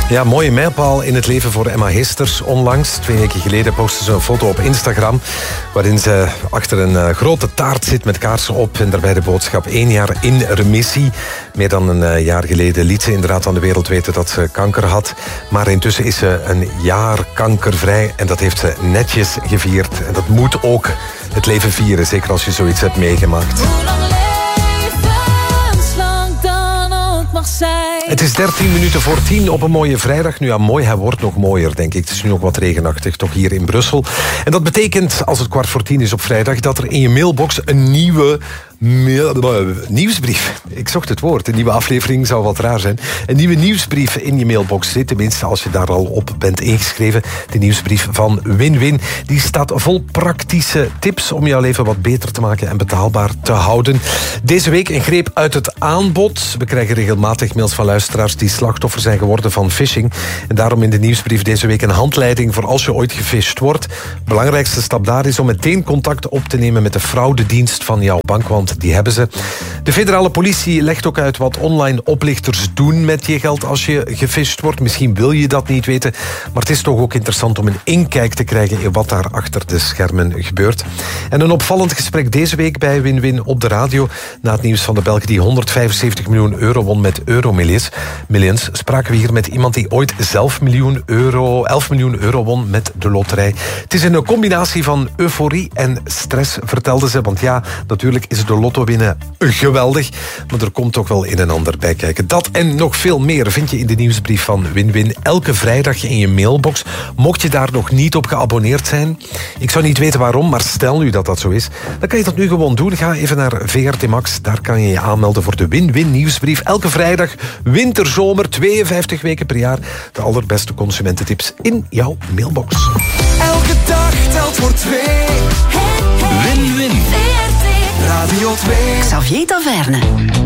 Ja, mooie mijlpaal in het leven voor Emma Heesters. Onlangs, 2 weken geleden, postte ze een foto op Instagram waarin ze achter een grote taart zit met kaarsen op en daarbij de boodschap 1 jaar in remissie. Meer dan een jaar geleden liet ze inderdaad aan de wereld weten dat ze kanker had. Maar intussen is ze een jaar kankervrij en dat heeft ze netjes gevierd. En dat moet ook het leven vieren, zeker als je zoiets hebt meegemaakt. Het is 13 minuten voor 10 op een mooie vrijdag. Nu ja, mooi, hij wordt nog mooier, denk ik. Het is nu nog wat regenachtig, toch hier in Brussel. En dat betekent, als het 9:15 is op vrijdag, dat er in je mailbox een nieuwe nieuwsbrief. Ik zocht het woord. Een nieuwe aflevering zou wat raar zijn. Een nieuwe nieuwsbrief in je mailbox zit. Tenminste, als je daar al op bent ingeschreven. De nieuwsbrief van Win-Win. Die staat vol praktische tips om jouw leven wat beter te maken en betaalbaar te houden. Deze week een greep uit het aanbod. We krijgen regelmatig mails van luisteraars die slachtoffer zijn geworden van phishing. En daarom in de nieuwsbrief deze week een handleiding voor als je ooit gefisht wordt. De belangrijkste stap daar is om meteen contact op te nemen met de fraudedienst van jouw bank, want die hebben ze. De federale politie legt ook uit wat online oplichters doen met je geld als je gefisht wordt. Misschien wil je dat niet weten, maar het is toch ook interessant om een inkijk te krijgen in wat daar achter de schermen gebeurt. En een opvallend gesprek deze week bij Win-Win op de radio. Na het nieuws van de Belg die 175 miljoen euro won met Euromillions, spraken we hier met iemand die ooit 11 miljoen euro won met de loterij. Het is een combinatie van euforie en stress, vertelde ze. Want ja, natuurlijk is de lotto winnen geweldig, maar er komt toch wel een en ander bij kijken. Dat en nog veel meer vind je in de nieuwsbrief van Win-Win elke vrijdag in je mailbox. Mocht je daar nog niet op geabonneerd zijn, ik zou niet weten waarom, maar stel nu dat dat zo is, dan kan je dat nu gewoon doen. Ga even naar VRT Max, daar kan je je aanmelden voor de Win-Win nieuwsbrief. Elke vrijdag, winterzomer, 52 weken per jaar. De allerbeste consumententips in jouw mailbox. Elke dag telt voor 2. Win-Win. Radio 2. Xavier Taverne.